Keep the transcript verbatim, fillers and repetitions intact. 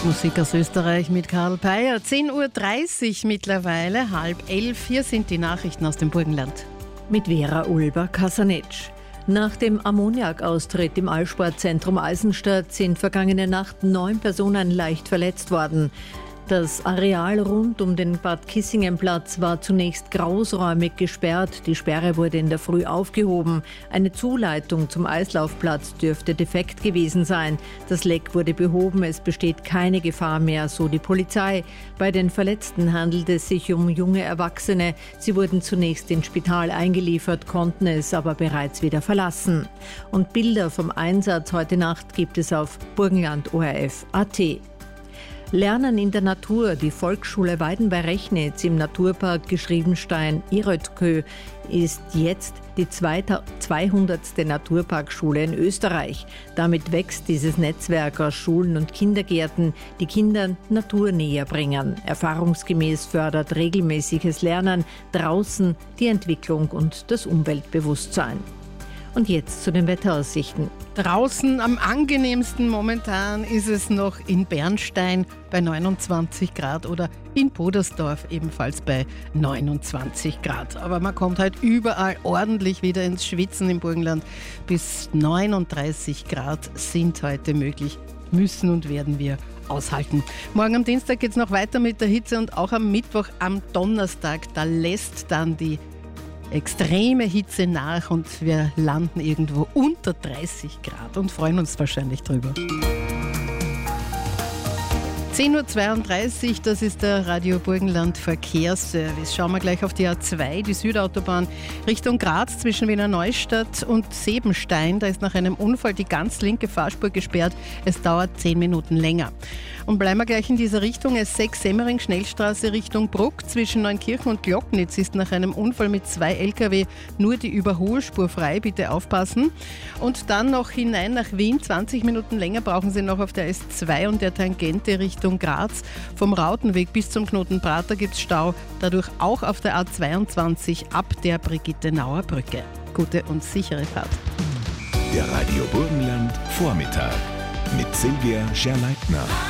Musik aus Österreich mit Karl Peyer. zehn Uhr dreißig mittlerweile, halb elf. Hier sind die Nachrichten aus dem Burgenland. Mit Vera Ulber-Kasanetsch. Nach dem Ammoniakaustritt im Eissportzentrum Eisenstadt sind vergangene Nacht neun Personen leicht verletzt worden. Das Areal rund um den Bad Kissingen-Platz war zunächst großräumig gesperrt. Die Sperre wurde in der Früh aufgehoben. Eine Zuleitung zum Eislaufplatz dürfte defekt gewesen sein. Das Leck wurde behoben, es besteht keine Gefahr mehr, so die Polizei. Bei den Verletzten handelt es sich um junge Erwachsene. Sie wurden zunächst ins Spital eingeliefert, konnten es aber bereits wieder verlassen. Und Bilder vom Einsatz heute Nacht gibt es auf burgenland O R F Punkt A T. Lernen in der Natur. Die Volksschule Weiden bei Rechnitz im Naturpark Geschriebenstein-Irötkö ist jetzt die zweihundertste Naturparkschule in Österreich. Damit wächst dieses Netzwerk aus Schulen und Kindergärten, die Kindern Natur näher bringen. Erfahrungsgemäß fördert regelmäßiges Lernen draußen die Entwicklung und das Umweltbewusstsein. Und jetzt zu den Wetteraussichten. Draußen am angenehmsten momentan ist es noch in Bernstein bei neunundzwanzig Grad oder in Podersdorf ebenfalls bei neunundzwanzig Grad. Aber man kommt halt überall ordentlich wieder ins Schwitzen im Burgenland. Bis neununddreißig Grad sind heute möglich, müssen und werden wir aushalten. Morgen am Dienstag geht es noch weiter mit der Hitze und auch am Mittwoch, am Donnerstag, da lässt dann die extreme Hitze nach und wir landen irgendwo unter dreißig Grad und freuen uns wahrscheinlich drüber. zehn Uhr zweiunddreißig, das ist der Radio Burgenland Verkehrsservice. Schauen wir gleich auf die A zwei, die Südautobahn Richtung Graz zwischen Wiener Neustadt und Sebenstein. Da ist nach einem Unfall die ganz linke Fahrspur gesperrt. Es dauert zehn Minuten länger. Und bleiben wir gleich in dieser Richtung. S sechs Semmering, Schnellstraße Richtung Bruck zwischen Neunkirchen und Glocknitz ist nach einem Unfall mit zwei L K W nur die Überholspur frei. Bitte aufpassen. Und dann noch hinein nach Wien. zwanzig Minuten länger brauchen Sie noch auf der S zwei und der Tangente Richtung Graz. Vom Rautenweg bis zum Knoten Prater gibt es Stau. Dadurch auch auf der A zweiundzwanzig ab der Brigittenauer Brücke. Gute und sichere Fahrt. Der Radio Burgenland Vormittag mit Silvia Scherleitner.